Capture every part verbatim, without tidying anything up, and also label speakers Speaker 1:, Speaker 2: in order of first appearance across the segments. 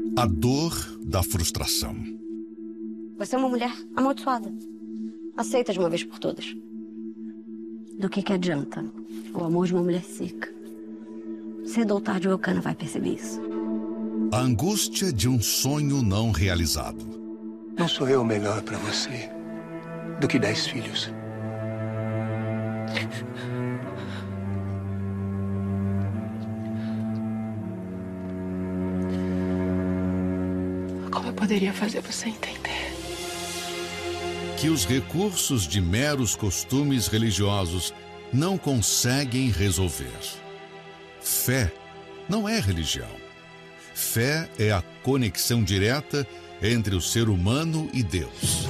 Speaker 1: A dor da frustração.
Speaker 2: Você é uma mulher amaldiçoada. Aceita de uma vez por todas. Do que que adianta o amor de uma mulher seca? Cedo ou tarde o Elcana vai perceber isso.
Speaker 1: A angústia de um sonho não realizado.
Speaker 3: Não sou eu melhor pra você do que dez filhos.
Speaker 4: Como eu poderia fazer você entender?
Speaker 1: Que os recursos de meros costumes religiosos não conseguem resolver. Fé não é religião. Fé é a conexão direta entre o ser humano e Deus.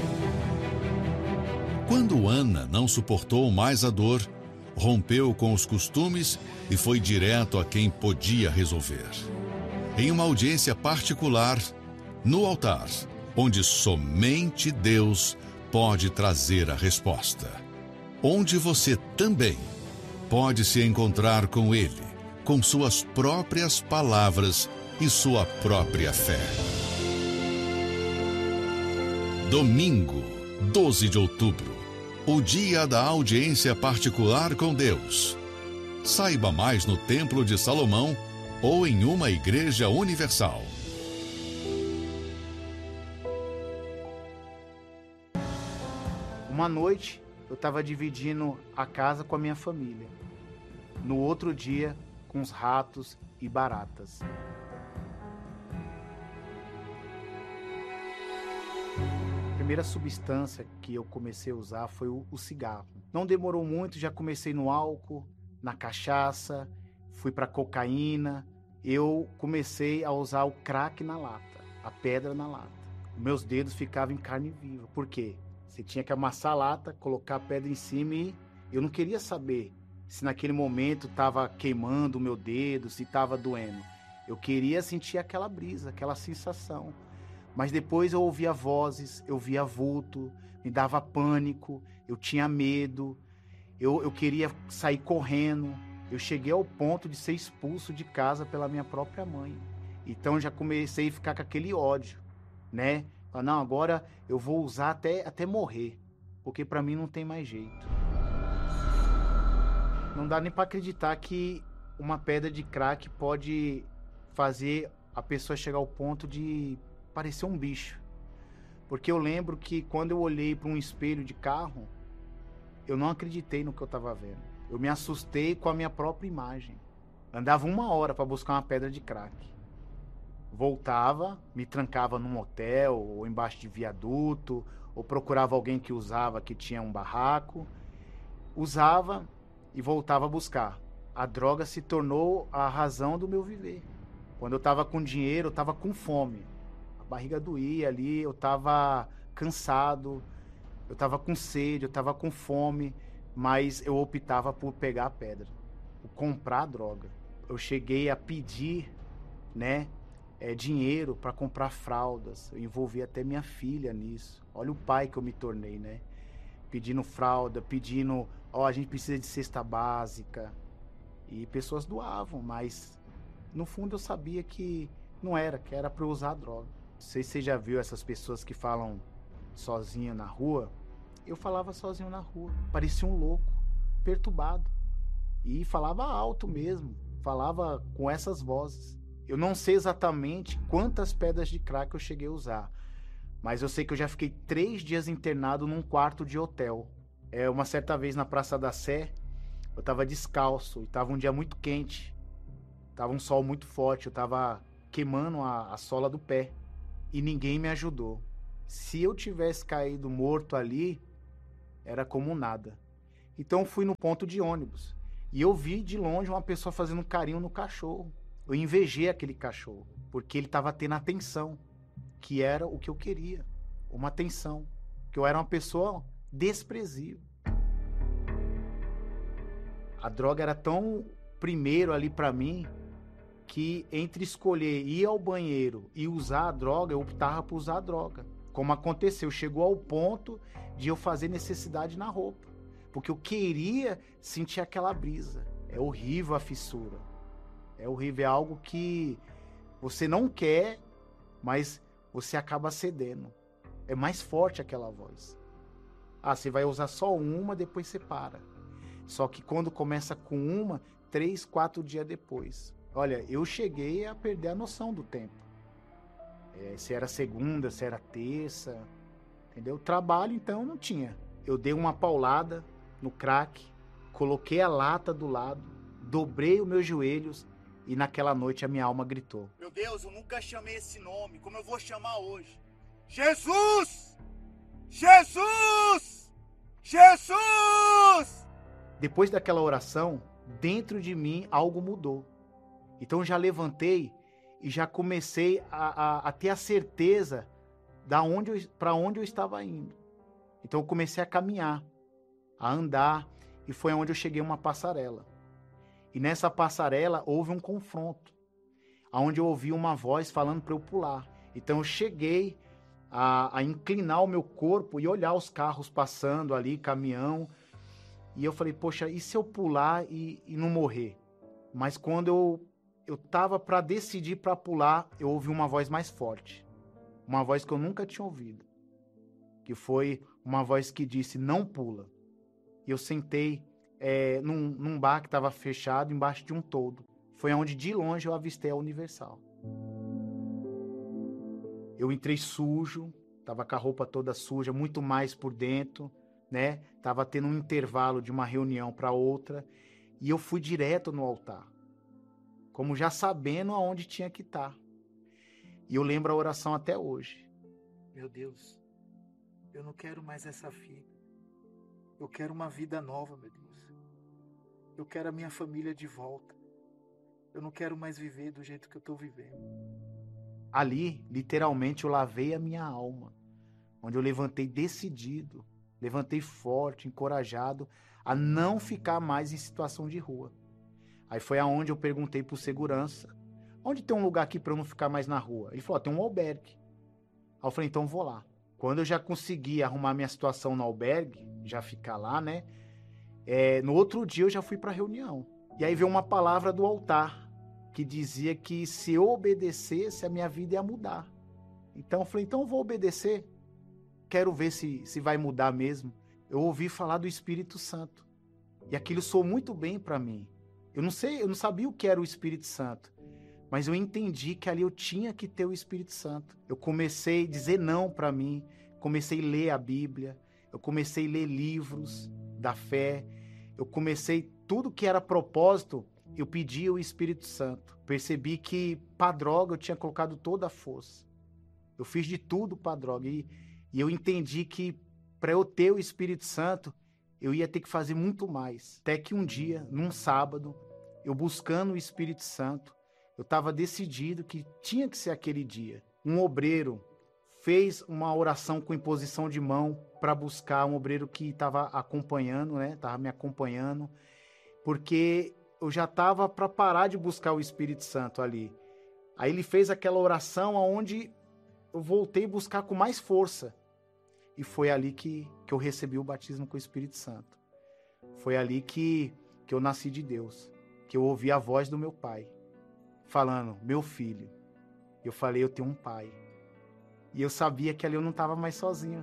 Speaker 1: Quando Ana não suportou mais a dor, rompeu com os costumes e foi direto a quem podia resolver. Em uma audiência particular, no altar, onde somente Deus pode trazer a resposta. Onde você também pode se encontrar com Ele, com suas próprias palavras e sua própria fé. Domingo, doze de outubro, o dia da audiência particular com Deus. Saiba mais no Templo de Salomão ou em uma igreja universal.
Speaker 5: Uma noite, eu estava dividindo a casa com a minha família. No outro dia, com os ratos e baratas. A primeira substância que eu comecei a usar foi o, o cigarro. Não demorou muito, já comecei no álcool, na cachaça, fui para cocaína. Eu comecei a usar o crack na lata, a pedra na lata. Meus dedos ficavam em carne viva. Por quê? Você tinha que amassar a lata, colocar a pedra em cima e eu não queria saber se naquele momento estava queimando o meu dedo, se estava doendo. Eu queria sentir aquela brisa, aquela sensação. Mas depois eu ouvia vozes, eu via vulto, me dava pânico, eu tinha medo, eu, eu queria sair correndo. Eu cheguei ao ponto de ser expulso de casa pela minha própria mãe. Então eu já comecei a ficar com aquele ódio, né? Falar, não, agora eu vou usar até, até morrer, porque pra mim não tem mais jeito. Não dá nem pra acreditar que uma pedra de crack pode fazer a pessoa chegar ao ponto de parecer um bicho. Porque eu lembro que quando eu olhei para um espelho de carro, eu não acreditei no que eu estava vendo. Eu me assustei com a minha própria imagem. Andava uma hora para buscar uma pedra de crack. Voltava, me trancava num hotel ou embaixo de viaduto, ou procurava alguém que usava, que tinha um barraco. Usava e voltava a buscar. A droga se tornou a razão do meu viver. Quando eu estava com dinheiro, eu estava com fome. A barriga doía ali, eu estava cansado, eu estava com sede, eu estava com fome, mas eu optava por pegar a pedra, por comprar a droga. Eu cheguei a pedir, né, é, dinheiro para comprar fraldas. Eu envolvi até minha filha nisso. Olha o pai que eu me tornei, né? Pedindo fralda, pedindo, ó, a gente precisa de cesta básica. E pessoas doavam, mas no fundo eu sabia que não era, que era para eu usar a droga. Não sei se você já viu essas pessoas que falam sozinho na rua. Eu falava sozinho na rua, parecia um louco, perturbado. E falava alto mesmo, falava com essas vozes. Eu não sei exatamente quantas pedras de crack eu cheguei a usar, mas eu sei que eu já fiquei três dias internado num quarto de hotel. É, uma certa vez na Praça da Sé, eu tava descalço e tava um dia muito quente. Tava um sol muito forte, eu tava queimando a, a sola do pé e ninguém me ajudou. Se eu tivesse caído morto ali, era como nada. Então eu fui no ponto de ônibus e eu vi de longe uma pessoa fazendo um carinho no cachorro. Eu invejei aquele cachorro, porque ele tava tendo atenção, que era o que eu queria, uma atenção, que eu era uma pessoa desprezível. A droga era tão primeiro ali pra mim, que entre escolher ir ao banheiro e usar a droga, eu optava por usar a droga. Como aconteceu, chegou ao ponto de eu fazer necessidade na roupa, porque eu queria sentir aquela brisa. É horrível a fissura, é horrível, é algo que você não quer mas você acaba cedendo. É mais forte aquela voz. Ah, você vai usar só uma, depois você para. Só que quando começa com uma, três, quatro dias depois. Olha, eu cheguei a perder a noção do tempo. É, se era segunda, se era terça, entendeu? Trabalho, então, não tinha. Eu dei uma paulada no crack, coloquei a lata do lado, dobrei os meus joelhos e naquela noite a minha alma gritou.
Speaker 6: Meu Deus, eu nunca chamei esse nome, como eu vou chamar hoje? Jesus! Jesus! Jesus!
Speaker 5: Depois daquela oração, dentro de mim algo mudou. Então já levantei e já comecei a, a, a ter a certeza da onde para onde eu estava indo. Então eu comecei a caminhar, a andar, e foi onde eu cheguei a uma passarela. E nessa passarela houve um confronto, onde eu ouvi uma voz falando para eu pular. Então eu cheguei a, a inclinar o meu corpo e olhar os carros passando ali, caminhão. E eu falei, poxa, e se eu pular e, e não morrer? Mas quando eu eu estava para decidir para pular, eu ouvi uma voz mais forte. Uma voz que eu nunca tinha ouvido. Que foi uma voz que disse, não pula. E eu sentei é, num, num bar que estava fechado, embaixo de um toldo. Foi onde de longe eu avistei a Universal. Eu entrei sujo, estava com a roupa toda suja, muito mais por dentro, né? Tava tendo um intervalo de uma reunião para outra. E eu fui direto no altar. Como já sabendo aonde tinha que estar. E eu lembro a oração até hoje.
Speaker 7: Meu Deus, eu não quero mais essa vida. Eu quero uma vida nova, meu Deus. Eu quero a minha família de volta. Eu não quero mais viver do jeito que eu estou vivendo.
Speaker 5: Ali, literalmente, eu lavei a minha alma. Onde eu levantei decidido, levantei forte, encorajado a não ficar mais em situação de rua. Aí foi aonde eu perguntei pro segurança, onde tem um lugar aqui para eu não ficar mais na rua? Ele falou, ó, tem um albergue. Aí eu falei, então vou lá. Quando eu já consegui arrumar minha situação no albergue, já ficar lá, né? É, no outro dia eu já fui pra reunião. E aí veio uma palavra do altar, que dizia que se eu obedecesse, a minha vida ia mudar. Então eu falei, então eu vou obedecer. Quero ver se, se vai mudar mesmo. Eu ouvi falar do Espírito Santo. E aquilo soou muito bem para mim. Eu não sei, eu não sabia o que era o Espírito Santo. Mas eu entendi que ali eu tinha que ter o Espírito Santo. Eu comecei a dizer não para mim. Comecei a ler a Bíblia. Eu comecei a ler livros da fé. Eu comecei, tudo que era propósito, eu pedi o Espírito Santo. Percebi que para droga eu tinha colocado toda a força. Eu fiz de tudo para droga. E, e eu entendi que para eu ter o Espírito Santo, eu ia ter que fazer muito mais. Até que um dia, num sábado, eu buscando o Espírito Santo, eu estava decidido que tinha que ser aquele dia. Um obreiro fez uma oração com imposição de mão para buscar um obreiro que estava acompanhando, né? Estava me acompanhando, porque eu já estava para parar de buscar o Espírito Santo ali. Aí ele fez aquela oração onde eu voltei a buscar com mais força. E foi ali que, que eu recebi o batismo com o Espírito Santo. Foi ali que, que eu nasci de Deus. Que eu ouvi a voz do meu pai. Falando, meu filho. Eu falei, eu tenho um pai. E eu sabia que ali eu não estava mais sozinho.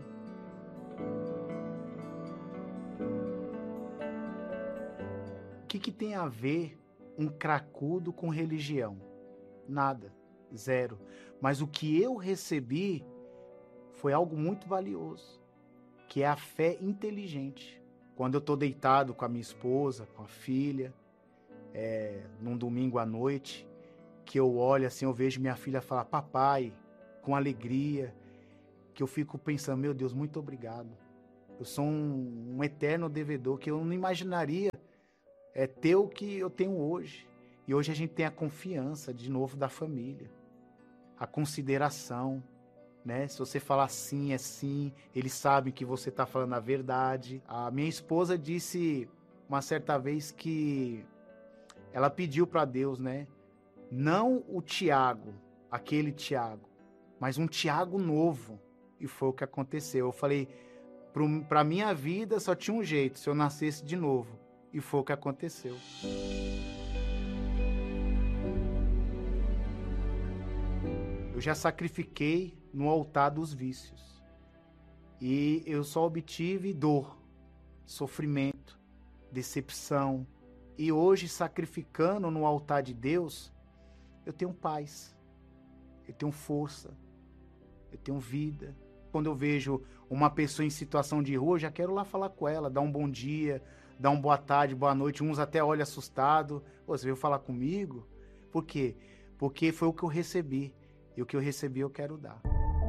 Speaker 5: O que, que tem a ver um cracudo com religião? Nada. Zero. Mas o que eu recebi foi algo muito valioso, que é a fé inteligente. Quando eu estou deitado com a minha esposa, com a filha, é, num domingo à noite, que eu olho assim, eu vejo minha filha falar, papai, com alegria, que eu fico pensando, meu Deus, muito obrigado. Eu sou um, um eterno devedor, que eu não imaginaria é, ter o que eu tenho hoje. E hoje a gente tem a confiança, de novo, da família, a consideração, né? Se você falar sim, é sim, eles sabem que você está falando a verdade. A minha esposa disse uma certa vez que ela pediu para Deus, né? Não o Tiago, aquele Tiago, mas um Tiago novo. E foi o que aconteceu. Eu falei, para minha vida só tinha um jeito, se eu nascesse de novo. E foi o que aconteceu. Eu eu já sacrifiquei no altar dos vícios. E eu só obtive dor, sofrimento, decepção. E hoje, sacrificando no altar de Deus, eu tenho paz, eu tenho força, eu tenho vida. Quando eu vejo uma pessoa em situação de rua, eu já quero lá falar com ela, dar um bom dia, dar uma boa tarde, boa noite. Uns até olham assustado. Você veio falar comigo? Por quê? Porque foi o que eu recebi. E o que eu recebi eu quero dar.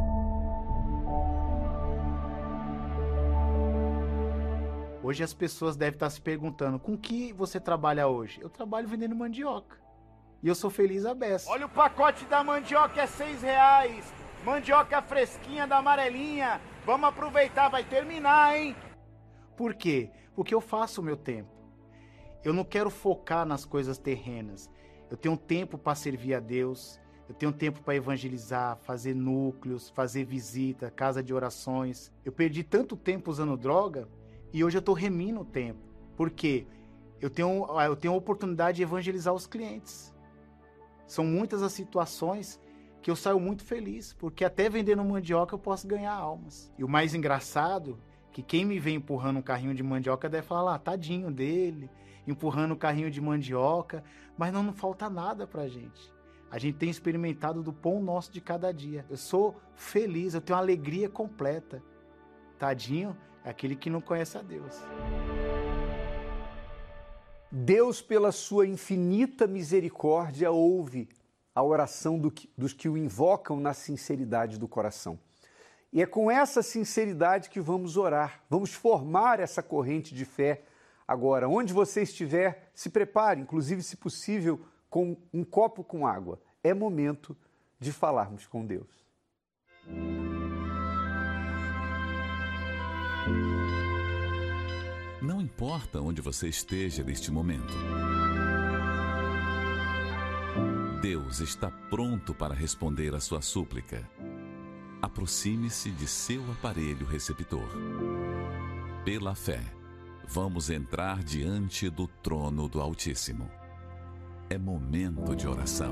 Speaker 5: Hoje as pessoas devem estar se perguntando, com que você trabalha hoje? Eu trabalho vendendo mandioca. E eu sou feliz a beça.
Speaker 6: Olha o pacote da mandioca, é seis reais. Mandioca fresquinha da amarelinha. Vamos aproveitar, vai terminar, hein?
Speaker 5: Por quê? Porque eu faço o meu tempo. Eu não quero focar nas coisas terrenas. Eu tenho tempo para servir a Deus. Eu tenho tempo para evangelizar, fazer núcleos, fazer visita, casa de orações. Eu perdi tanto tempo usando droga e hoje eu estou remindo o tempo. Por quê? Eu tenho, eu tenho a oportunidade de evangelizar os clientes. São muitas as situações que eu saio muito feliz, porque até vendendo mandioca eu posso ganhar almas. E o mais engraçado, que quem me vê empurrando um carrinho de mandioca deve falar, ah, tadinho dele, empurrando um carrinho de mandioca, mas não, não falta nada pra gente. A gente tem experimentado do pão nosso de cada dia. Eu sou feliz, eu tenho uma alegria completa. Tadinho é aquele que não conhece a Deus.
Speaker 8: Deus, pela sua infinita misericórdia, ouve a oração do que, dos que o invocam na sinceridade do coração. E é com essa sinceridade que vamos orar, vamos formar essa corrente de fé agora. Onde você estiver, se prepare, inclusive, se possível, com um copo com água. É momento de falarmos com Deus.
Speaker 9: Não importa onde você esteja neste momento. Deus está pronto para responder a sua súplica. Aproxime-se de seu aparelho receptor. Pela fé, vamos entrar diante do trono do Altíssimo. É momento de oração.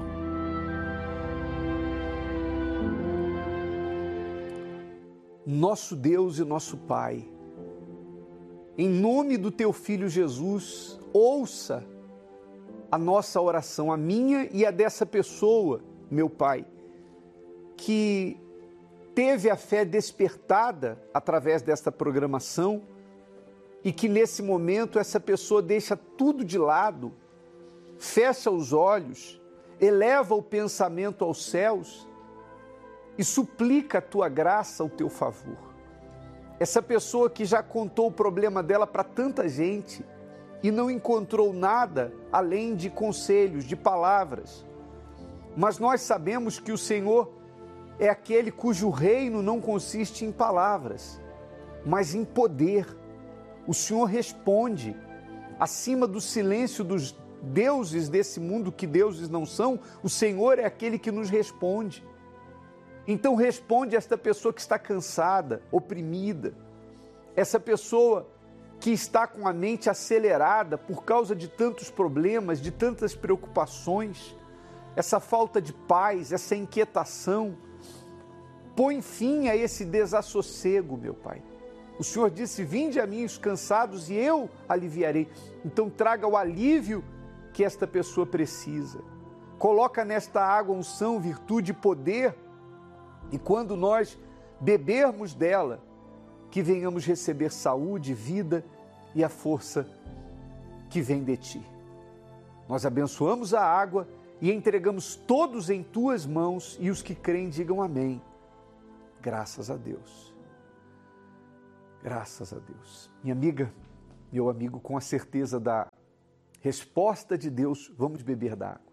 Speaker 8: Nosso Deus e nosso Pai, em nome do Teu Filho Jesus, ouça a nossa oração, a minha e a dessa pessoa, meu Pai, que teve a fé despertada através desta programação e que nesse momento essa pessoa deixa tudo de lado, fecha os olhos, eleva o pensamento aos céus e suplica a Tua graça, o Teu favor. Essa pessoa que já contou o problema dela para tanta gente e não encontrou nada além de conselhos, de palavras. Mas nós sabemos que o Senhor é aquele cujo reino não consiste em palavras, mas em poder. O Senhor responde acima do silêncio dos deuses desse mundo, que deuses não são. O Senhor é aquele que nos responde. Então responde esta pessoa que está cansada, oprimida, essa pessoa que está com a mente acelerada por causa de tantos problemas, de tantas preocupações, essa falta de paz, essa inquietação. Põe fim a esse desassossego, meu Pai. O Senhor disse, vinde a mim os cansados e eu aliviarei. Então traga o alívio que esta pessoa precisa. Coloca nesta água unção, virtude e poder. E quando nós bebermos dela, que venhamos receber saúde, vida e a força que vem de Ti. Nós abençoamos a água e entregamos todos em Tuas mãos, e os que creem digam amém. Graças a Deus. Graças a Deus. Minha amiga, meu amigo, com a certeza da resposta de Deus, vamos beber da água.